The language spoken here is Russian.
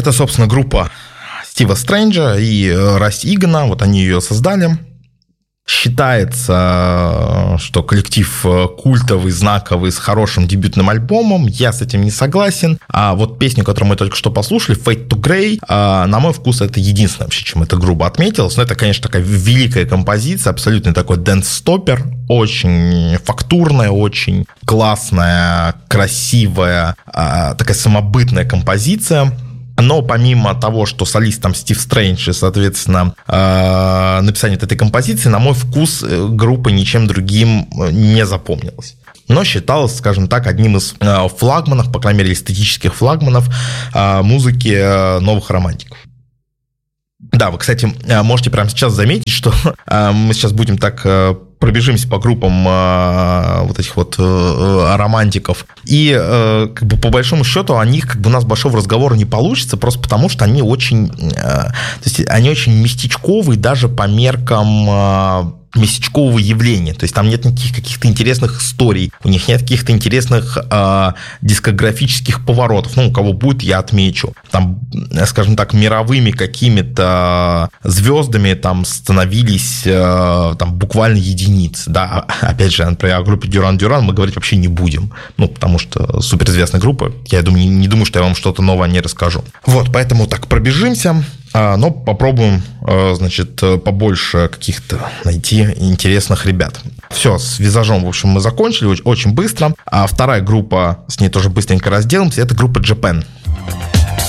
Это, собственно, группа Стива Стрэнджа и Расти Игана, вот они ее создали. Считается, что коллектив культовый, знаковый, с хорошим дебютным альбомом. Я с этим не согласен. А вот песню, которую мы только что послушали, Fade to Grey, на мой вкус, это единственное вообще, чем эта группа отметилась. Но это, конечно, такая великая композиция, абсолютно такой дэнс-стоппер, очень фактурная, очень классная, красивая, такая самобытная композиция. Но помимо того, что солист там Стив Стрэндж и, соответственно, написание этой композиции, на мой вкус, группа ничем другим не запомнилась. Но считалась, скажем так, одним из флагманов, по крайней мере, эстетических флагманов музыки новых романтиков. Да, вы, кстати, можете прямо сейчас заметить, что мы сейчас будем так пробежимся по группам вот этих вот романтиков. И как бы по большому счету о них как бы у нас большого разговора не получится, просто потому что они очень, то есть они очень местечковые даже по меркам местечкового явления, то есть там нет никаких каких-то интересных историй, у них нет каких-то интересных дискографических поворотов, ну, у кого будет, я отмечу, там, скажем так, мировыми какими-то звездами там становились там буквально единицы, да, опять же, например, о группе Duran Duran мы говорить вообще не будем, ну, потому что суперизвестная группа, я думаю, не думаю, что я вам что-то новое не расскажу. Вот, поэтому так пробежимся, но попробуем, значит, побольше каких-то найти интересных ребят. Все, с визажом, в общем, мы закончили очень быстро. А вторая группа, с ней тоже быстренько разделаемся, это группа Japan.